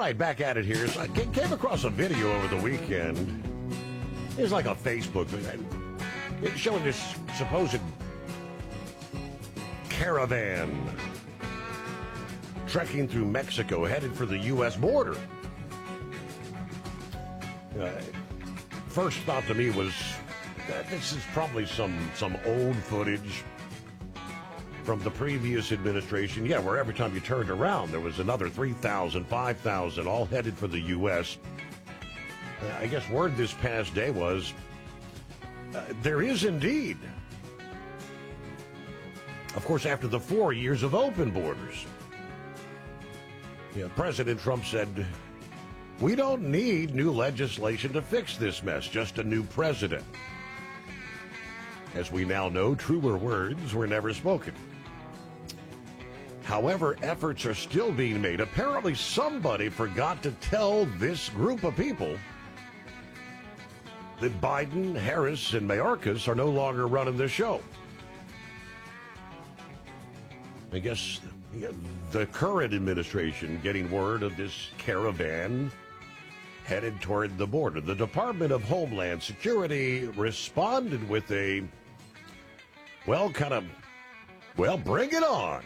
right, back at it here. So I came across a video over the weekend. It's like a Facebook thing showing this supposed caravan trekking through Mexico, headed for the U.S. border. First thought to me was that this is probably some old footage from the previous administration. Yeah, where every time you turned around, there was another 3,000, 5,000, all headed for the U.S. I guess word this past day was there is indeed. Of course, after the 4 years of open borders, President Trump said, we don't need new legislation to fix this mess, just a new president. As we now know, truer words were never spoken. However, efforts are still being made. Apparently, somebody forgot to tell this group of people that Biden, Harris, and Mayorkas are no longer running the show. I guess the current administration getting word of this caravan headed toward the border. The Department of Homeland Security responded with a, bring it on.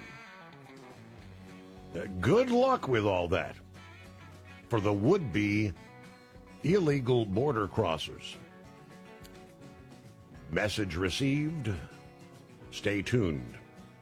Good luck with all that for the would-be illegal border crossers. Message received. Stay tuned.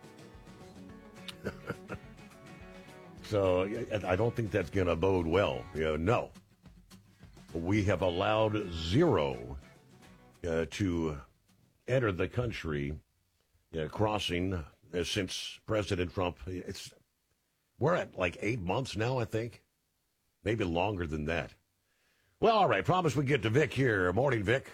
So I don't think that's going to bode well. No. We have allowed zero to enter the country crossing since President Trump. We're at like 8 months now, I think. Maybe longer than that. Well, all right. Promise we get to Vic here. Morning, Vic.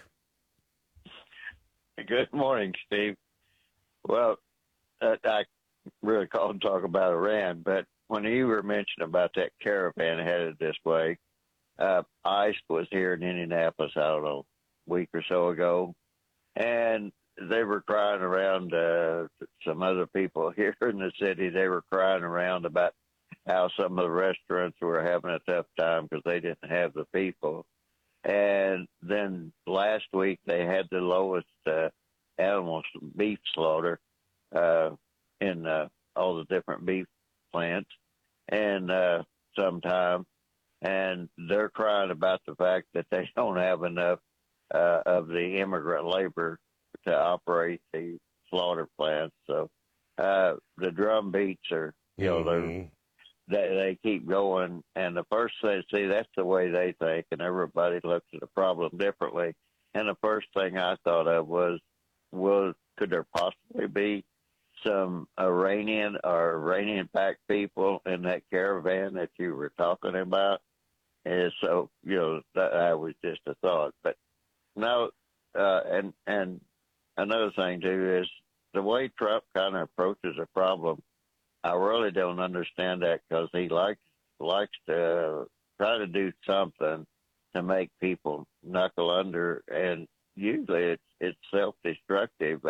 Good morning, Steve. Well, I really called to talk about Iran, but when you were mentioning about that caravan headed this way, ICE was here in Indianapolis, I don't know, a week or so ago, and they were crying around, some other people here in the city, they were crying around about how some of the restaurants were having a tough time because they didn't have the people. And then last week they had the lowest animal beef slaughter in all the different beef plants and sometime. And they're crying about the fact that they don't have enough of the immigrant labor to operate the slaughter plants. So the drum beats are, they keep going. And the first thing, see, that's the way they think, and everybody looks at the problem differently. And the first thing I thought of was, could there possibly be some Iranian or Iranian-backed people in that caravan that you were talking about? And so, that was just a thought. But no, and another thing, too, is the way Trump kind of approaches a problem, I really don't understand that because he likes to try to do something to make people knuckle under, and usually it's self-destructive.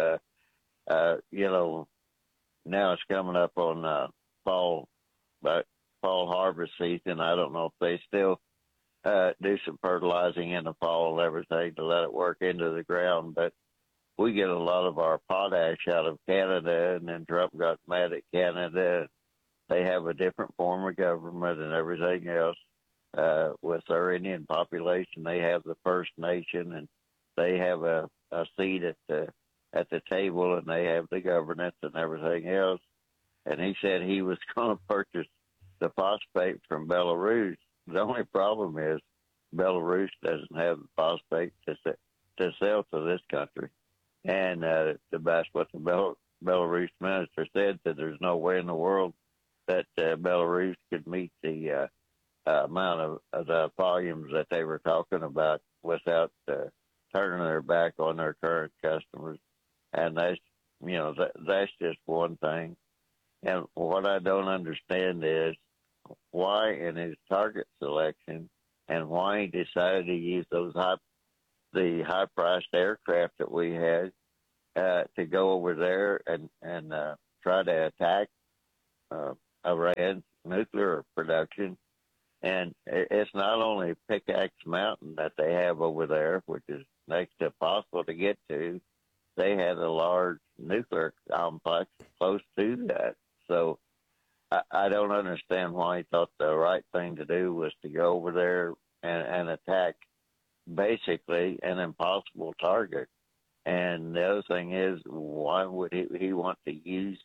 Now it's coming up on fall harvest season. I don't know if they still do some fertilizing in the fall and everything to let it work into the ground, but we get a lot of our potash out of Canada, and then Trump got mad at Canada. They have a different form of government and everything else. With their Indian population, they have the First Nation, and they have a seat at the table, and they have the governance and everything else. And he said he was going to purchase the phosphate from Belarus. The only problem is Belarus doesn't have the phosphate to sell to this country. And that's what the Belarus minister said, that there's no way in the world that Belarus could meet the amount of the volumes that they were talking about without turning their back on their current customers. And that's just one thing. And what I don't understand is why in his target selection and why he decided to use the high-priced aircraft that we had to go over there and try to attack Iran's nuclear production. And it's not only Pickaxe Mountain that they have over there, which is next to impossible to get to. They had a large nuclear complex close to that. So I don't understand why he thought the right thing to do was to go over there and attack basically an impossible target. And the other thing is, why would he want to use,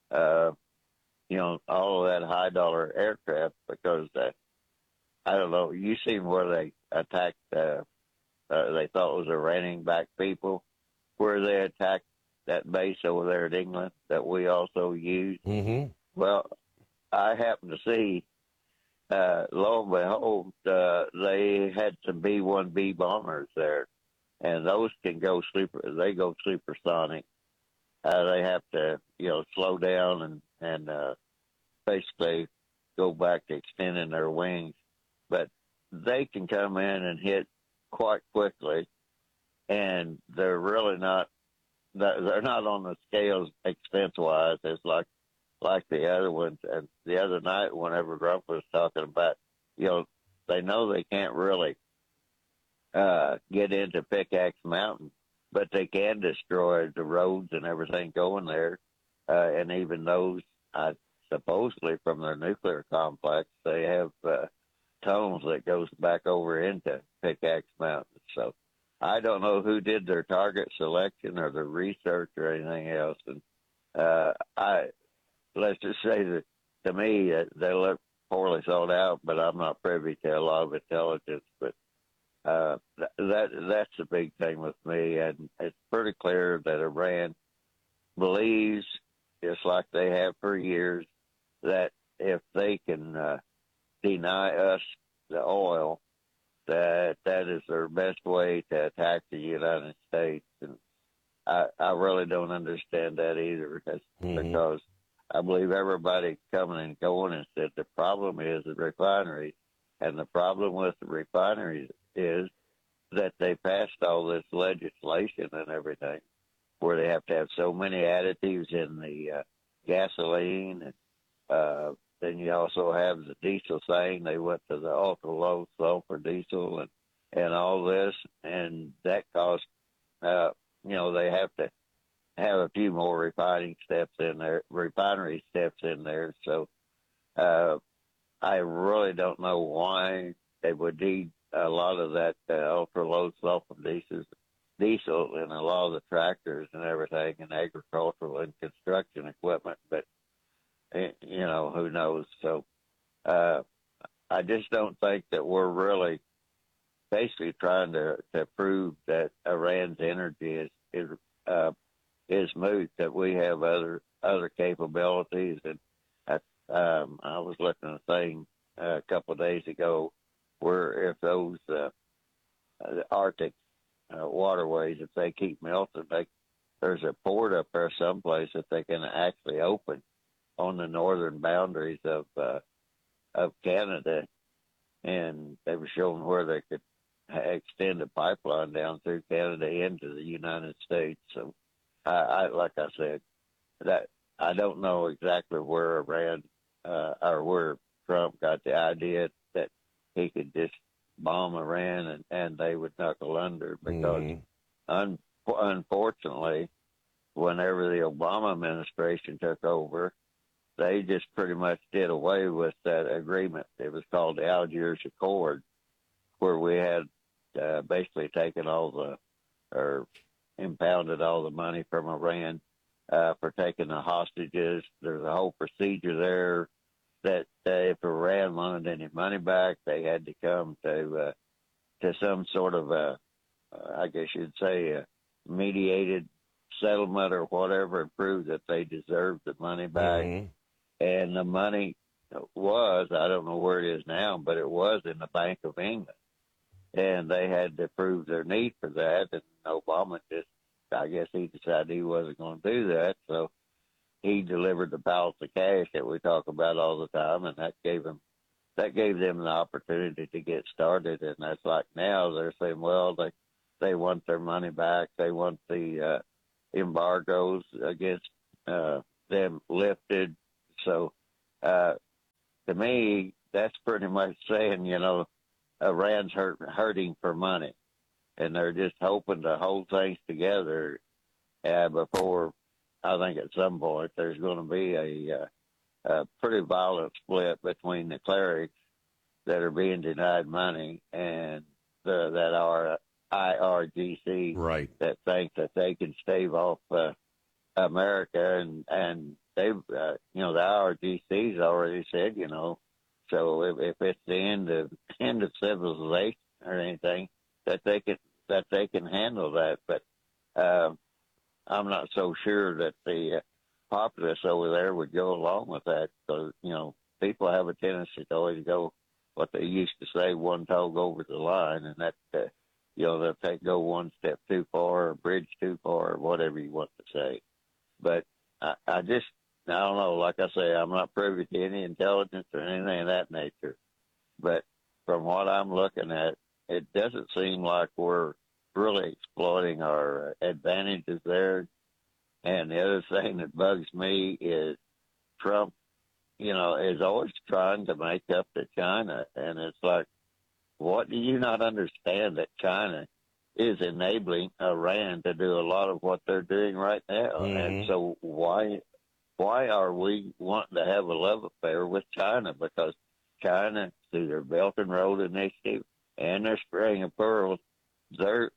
all of that high dollar aircraft? Because I don't know. You seen where they attacked? They thought it was Iranian backed people, where they attacked that base over there in England that we also use. Mm-hmm. Well, I happened to see, lo and behold, they had some B-1B bombers there, and those can go They go supersonic. They have to, slow down and basically go back to extending their wings, but they can come in and hit quite quickly, and they're really not. They're not on the scales expense-wise as like the other ones. And the other night, whenever Grump was talking about, they know they can't really get into Pickaxe Mountain, but they can destroy the roads and everything going there. And even those, supposedly from their nuclear complex, they have tunnels that goes back over into Pickaxe Mountain. So I don't know who did their target selection or the research or anything else. And let's just say that to me they look poorly thought out, but I'm not privy to a lot of intelligence. But that's the big thing with me, and it's pretty clear that Iran believes, just like they have for years, that if they can deny us the oil, that is their best way to attack the United States. And I really don't understand that either, because I believe everybody coming and going and said the problem is the refineries. And the problem with the refineries is that they passed all this legislation and everything where they have to have so many additives in the gasoline. And then you also have the diesel thing. They went to the ultra-low sulfur diesel and all this. And that caused, they have to have a few more refinery steps in there. So I really don't know why they would need a lot of that ultra-low sulfur diesel in a lot of the tractors and everything and agricultural and construction equipment. But, who knows? So I just don't think that we're really basically trying to prove that Iran's energy is moot, that we have other capabilities. And I was looking at a thing a couple of days ago where if those the Arctic waterways, if they keep melting, there's a port up there someplace that they can actually open on the northern boundaries of Canada, and they were showing where they could extend a pipeline down through Canada into the United States. So, like I said, that I don't know exactly where Iran or where Trump got the idea that he could just bomb Iran and they would knuckle under, because unfortunately, whenever the Obama administration took over, they just pretty much did away with that agreement. It was called the Algiers Accord, where we had basically taken or impounded all the money from Iran for taking the hostages. There's a whole procedure there that if Iran wanted any money back, they had to come to some sort of I guess you'd say, a mediated settlement or whatever, and prove that they deserved the money back. Mm-hmm. And the money was, I don't know where it is now, but it was in the Bank of England. And they had to prove their need for that. And Obama I guess he decided he wasn't going to do that. So he delivered the balance of cash that we talk about all the time. And that gave them the opportunity to get started. And that's like now they're saying, well, they want their money back. They want the embargoes against them lifted. So to me, that's pretty much saying, Iran's hurting for money, and they're just hoping to hold things together before, I think at some point there's going to be a pretty violent split between the clerics that are being denied money and that are IRGC Right. that think that they can stave off America, and they've the IRGC's already said, so if it's the end of civilization or anything, that they can handle that, but I'm not so sure that the populace over there would go along with that, because people have a tendency to always go what they used to say, one dog over the line, and that they'll go one step too far, or bridge too far, or whatever you want to say. But I don't know. Like I say, I'm not privy to any intelligence or anything of that nature. But from what I'm looking at, it doesn't seem like we're really exploiting our advantages there. And the other thing that bugs me is Trump, is always trying to make up to China. And it's like, what do you not understand that China is enabling Iran to do a lot of what they're doing right now? Mm-hmm. And so why are we wanting to have a love affair with China? Because China, through their Belt and Road Initiative and their String of Pearls, they're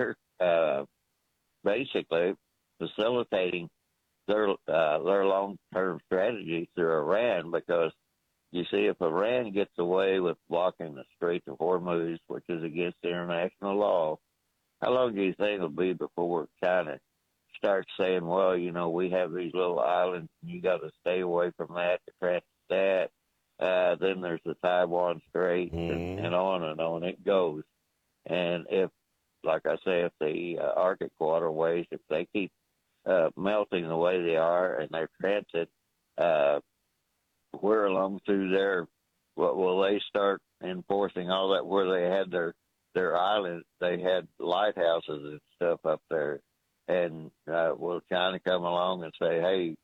basically facilitating their long-term strategy through Iran, because you see, if Iran gets away with blocking the Strait of Hormuz, which is against international law, how long do you think it'll be before China starts saying, well, we have these little islands, and you got to stay away from that to transit that. Then there's the Taiwan Strait, and on it goes. And if, like I say, if the Arctic waterways, if they keep melting the way they are and their transit, where along through there, will they start enforcing all that? Where they had their islands, they had lighthouses and stuff up there, and will China come along and say, hey,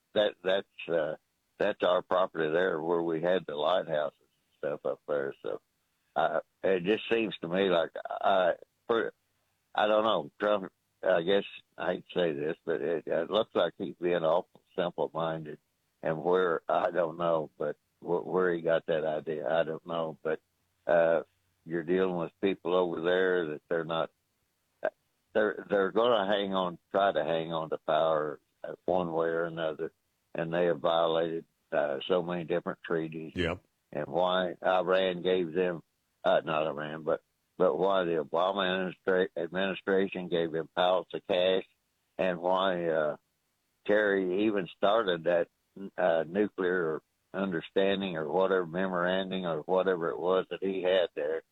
that's our property there, where we had the lighthouses and stuff up there? So it just seems to me like I don't know, Trump. I guess I hate to say this, but it looks like he's being awful simple-minded, and where, I don't know, but where he got that idea, I don't know. But you're dealing with people over there that they're not, they're going to try to hang on to power one way or another, and they have violated so many different treaties. Yep. And why Iran gave them, not Iran, but why the Obama administration gave him piles of cash, and why Kerry even started that nuclear understanding or whatever, memorandum or whatever it was that he had there.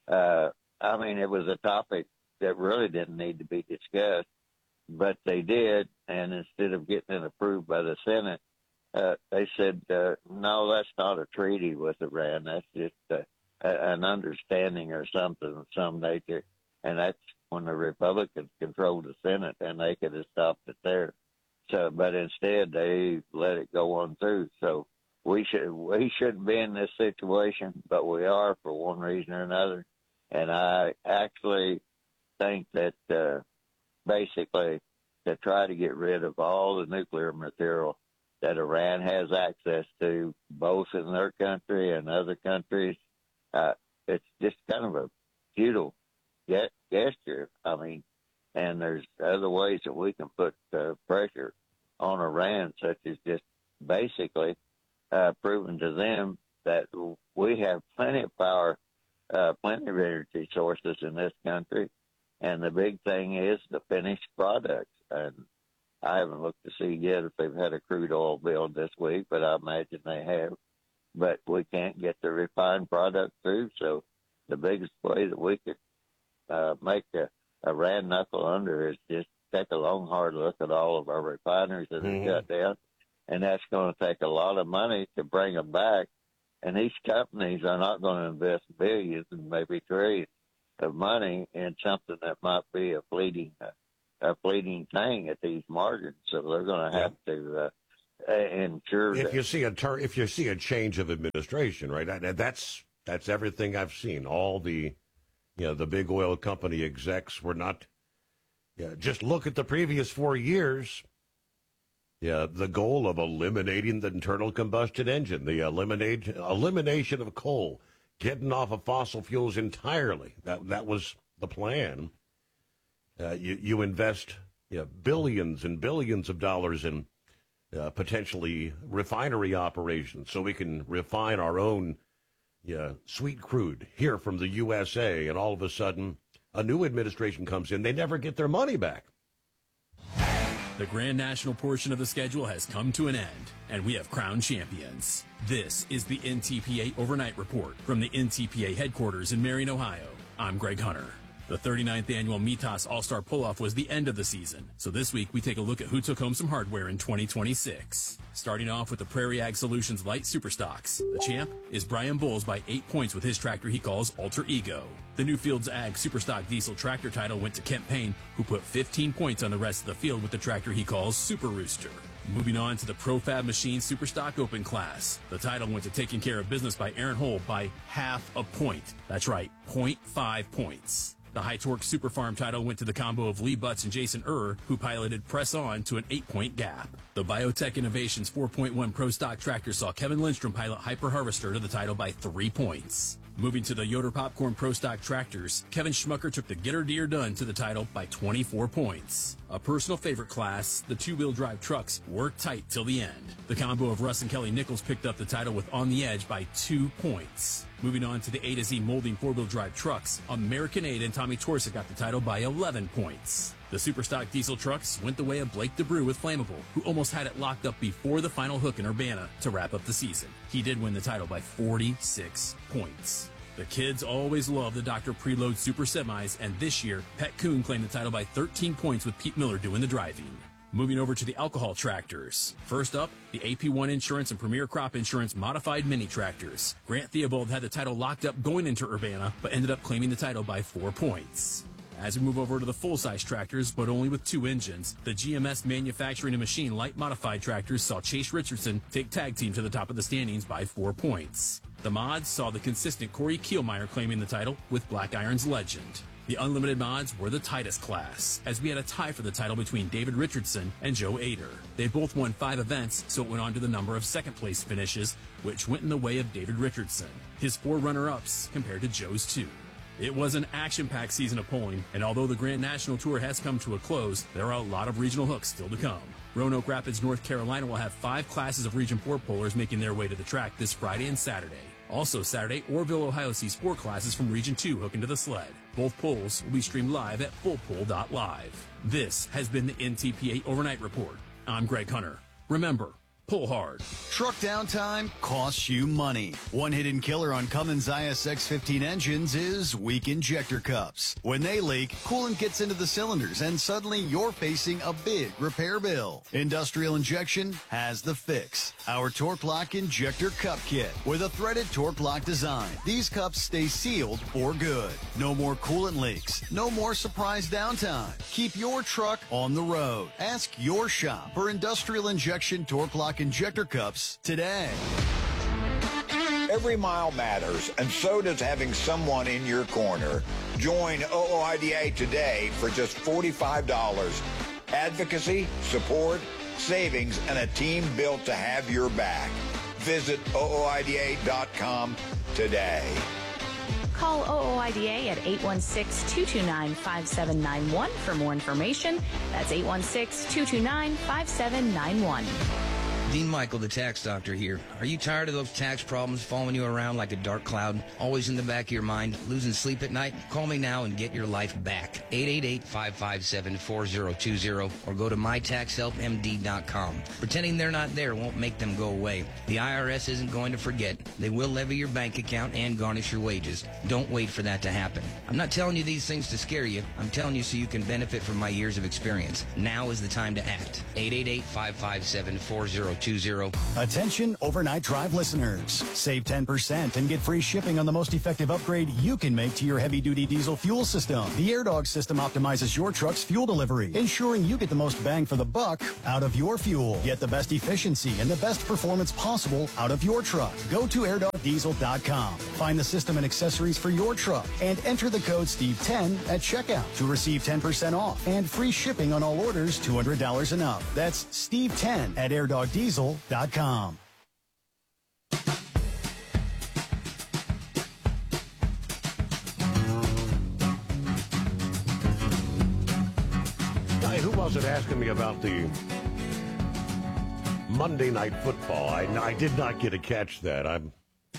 I mean, it was a topic that really didn't need to be discussed, but they did, and instead of getting it approved by the Senate, they said, no, that's not a treaty with Iran. That's just an understanding or something of some nature. And that's when the Republicans controlled the Senate, and they could have stopped it there. So, but instead they let it go on through. So we shouldn't be in this situation, but we are for one reason or another. And I actually think that basically to try to get rid of all the nuclear material that Iran has access to, both in their country and other countries, it's just kind of a futile gesture. I mean, and there's other ways that we can put pressure on Iran, such as just basically proving to them that we have plenty of power, plenty of energy sources in this country, and the big thing is the finished products. And I haven't looked to see yet if they've had a crude oil build this week, but I imagine they have. But we can't get the refined product through, so the biggest way that we could make Iran knuckle under is just take a long, hard look at all of our refineries that are shut down, and that's going to take a lot of money to bring them back. And these companies are not going to invest billions and maybe trillions of money in something that might be a fleeting thing at these margins. So they're going to have to ensure If that. you see a change of administration, right? That's everything I've seen. All the the big oil company execs were not. Yeah, just look at the previous 4 years. Yeah, the goal of eliminating the internal combustion engine, the elimination of coal, getting off of fossil fuels entirely. That was the plan. You invest billions and billions of dollars in potentially refinery operations so we can refine our own sweet crude here from the USA, and all of a sudden a new administration comes in. They never get their money back. The Grand National portion of the schedule has come to an end, and we have crowned champions. This is the NTPA Overnight Report from the NTPA headquarters in Marion, Ohio. I'm Greg Hunter. The 39th annual Mitas All-Star Pull-Off was the end of the season, so this week we take a look at who took home some hardware in 2026. Starting off with the Prairie Ag Solutions Light Superstocks. The champ is Brian Bowles by 8 points with his tractor he calls Alter Ego. The Newfields Ag Superstock Diesel Tractor title went to Kent Payne, who put 15 points on the rest of the field with the tractor he calls Super Rooster. Moving on to the Profab Machine Superstock Open class. The title went to Taking Care of Business by Aaron Hole by half a point. That's right, 0.5 points. The High Torque Super Farm title went to the combo of Lee Butts and Jason who piloted Press On to an 8-point gap. The Biotech Innovations 4.1 Pro Stock tractor saw Kevin Lindstrom pilot Hyper Harvester to the title by 3 points. Moving to the Yoder Popcorn Pro Stock tractors, Kevin Schmucker took the Get Her Deer Done to the title by 24 points. A personal favorite class, the two-wheel drive trucks, worked tight till the end. The combo of Russ and Kelly Nichols picked up the title with On the Edge by 2 points. Moving on to the A to Z molding four-wheel drive trucks, American Aid and Tommy Torsic got the title by 11 points. The Superstock diesel trucks went the way of Blake DeBrew with Flammable, who almost had it locked up before the final hook in Urbana to wrap up the season. He did win the title by 46 points. The kids always love the Dr. Preload Super Semis, and this year, Pet Coon claimed the title by 13 points with Pete Miller doing the driving. Moving over to the alcohol tractors. First up, the AP1 Insurance and Premier Crop Insurance Modified Mini Tractors. Grant Theobald had the title locked up going into Urbana, but ended up claiming the title by 4 points. As we move over to the full-size tractors, but only with 2 engines, the GMS Manufacturing and Machine Light Modified Tractors saw Chase Richardson take tag team to the top of the standings by 4 points. The mods saw the consistent Corey Kielmeyer claiming the title with Black Iron's Legend. The unlimited mods were the tightest class, as we had a tie for the title between David Richardson and Joe Ader. They both won 5 events, so it went on to the number of second-place finishes, which went in the way of David Richardson. His 4 runner-ups compared to Joe's 2. It was an action-packed season of polling, and although the Grand National Tour has come to a close, there are a lot of regional hooks still to come. Roanoke Rapids, North Carolina will have 5 classes of Region 4 pollers making their way to the track this Friday and Saturday. Also Saturday, Orville, Ohio sees 4 classes from Region 2 hooking to the sled. Both polls will be streamed live at fullpoll.live. This has been the NTPA Overnight Report. I'm Greg Hunter. Remember, pull hard. Truck downtime costs you money. One hidden killer on Cummins ISX-15 engines is weak injector cups. When they leak, coolant gets into the cylinders and suddenly you're facing a big repair bill. Industrial Injection has the fix. Our Torque Lock Injector Cup Kit with a threaded Torque Lock design. These cups stay sealed for good. No more coolant leaks. No more surprise downtime. Keep your truck on the road. Ask your shop for Industrial Injection Torque Lock Injector cups today. Every mile matters, and so does having someone in your corner. Join OOIDA today for just $45. Advocacy, support, savings, and a team built to have your back. Visit OOIDA.com today. Call OOIDA at 816-229-5791 for more information. That's 816-229-5791. Dean Michael, the tax doctor here. Are you tired of those tax problems following you around like a dark cloud, always in the back of your mind, losing sleep at night? Call me now and get your life back. 888-557-4020 or go to mytaxhelpmd.com. Pretending they're not there won't make them go away. The IRS isn't going to forget. They will levy your bank account and garnish your wages. Don't wait for that to happen. I'm not telling you these things to scare you. I'm telling you so you can benefit from my years of experience. Now is the time to act. 888-557-4020. 4020. Attention overnight drive listeners. Save 10% and get free shipping on the most effective upgrade you can make to your heavy-duty diesel fuel system. The AirDog system optimizes your truck's fuel delivery, ensuring you get the most bang for the buck out of your fuel. Get the best efficiency and the best performance possible out of your truck. Go to airdogdiesel.com. Find the system and accessories for your truck and enter the code Steve10 at checkout to receive 10% off and free shipping on all orders $200 and up. That's Steve10 at airdogdiesel.com. Who was it asking me about the Monday Night Football? I did not get to catch that. I'm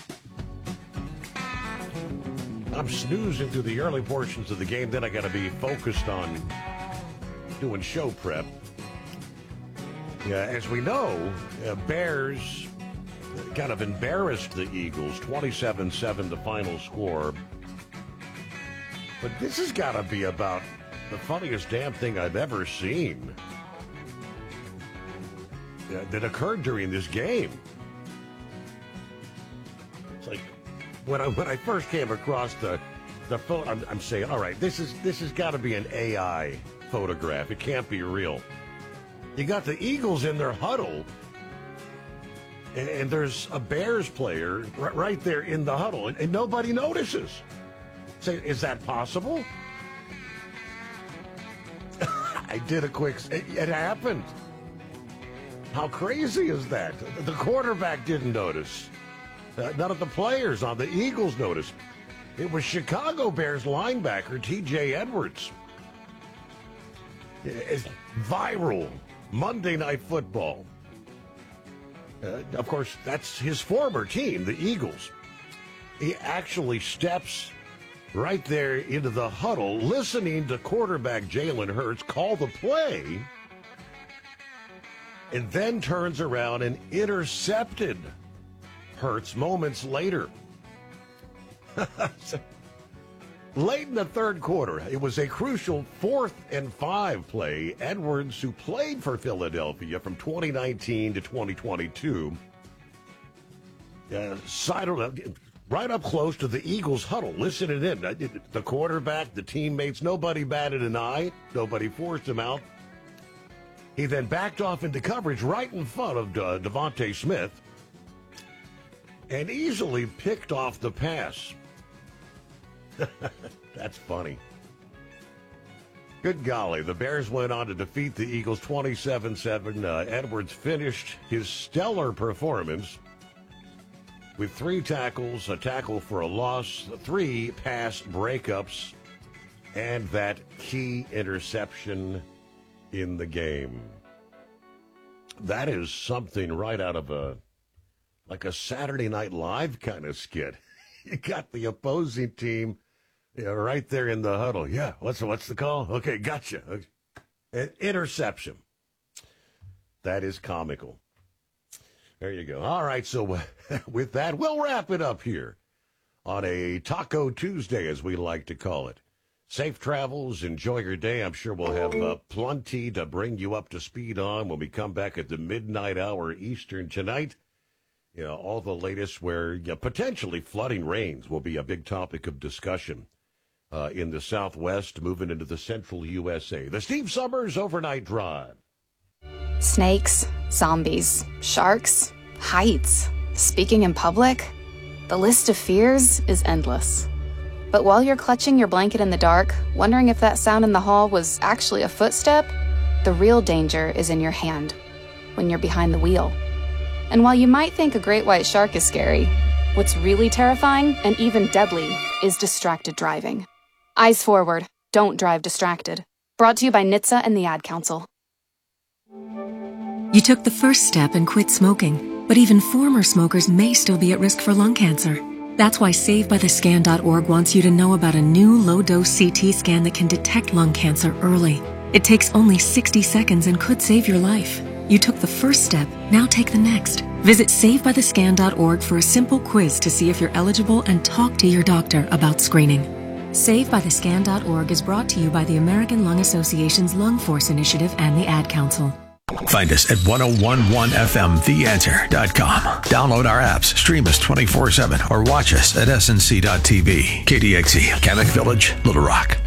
snoozing through the early portions of the game. Then I got to be focused on doing show prep. Yeah, as we know, Bears kind of embarrassed the Eagles, 27-7 the final score. But this has got to be about the funniest damn thing I've ever seen that occurred during this game. It's like when I first came across the photo, I'm saying, all right, this has got to be an AI photograph. It can't be real. You got the Eagles in their huddle, and there's a Bears player right there in the huddle, and nobody notices. Say, is that possible? I did a quick... It happened. How crazy is that? The quarterback didn't notice. None of the players on the Eagles noticed. It was Chicago Bears linebacker T.J. Edwards. It's viral. Monday Night Football. Of course, that's his former team, the Eagles. He actually steps right there into the huddle, listening to quarterback Jalen Hurts call the play, and then turns around and intercepted Hurts moments later. Late in the third quarter, it was a crucial 4th and 5 play. Edwards, who played for Philadelphia from 2019 to 2022, sidled up right up close to the Eagles huddle, listening in. The quarterback, the teammates, nobody batted an eye. Nobody forced him out. He then backed off into coverage right in front of Devontae Smith and easily picked off the pass. That's funny. Good golly. The Bears went on to defeat the Eagles 27-7. Edwards finished his stellar performance with 3 tackles, a tackle for a loss, 3 pass breakups, and that key interception in the game. That is something right out of a Saturday Night Live kind of skit. You got the opposing team right there in the huddle. Yeah, what's the call? Okay, gotcha. An interception. That is comical. There you go. All right, so with that, we'll wrap it up here on a Taco Tuesday, as we like to call it. Safe travels. Enjoy your day. I'm sure we'll have plenty to bring you up to speed on when we come back at the midnight hour Eastern tonight. All the latest where potentially flooding rains will be a big topic of discussion in the Southwest, moving into the central USA. The Steve Summers Overnight Drive. Snakes, zombies, sharks, heights, speaking in public. The list of fears is endless. But while you're clutching your blanket in the dark, wondering if that sound in the hall was actually a footstep, the real danger is in your hand, when you're behind the wheel. And while you might think a great white shark is scary, what's really terrifying and even deadly is distracted driving. Eyes forward, don't drive distracted. Brought to you by NHTSA and the Ad Council. You took the first step and quit smoking, but even former smokers may still be at risk for lung cancer. That's why SaveByTheScan.org wants you to know about a new low-dose CT scan that can detect lung cancer early. It takes only 60 seconds and could save your life. You took the first step, now take the next. Visit SaveByTheScan.org for a simple quiz to see if you're eligible and talk to your doctor about screening. SaveByTheScan.org is brought to you by the American Lung Association's Lung Force Initiative and the Ad Council. Find us at 1011fmtheanswer.com. Download our apps, stream us 24/7, or watch us at snc.tv. KDXE, Kamek Village, Little Rock.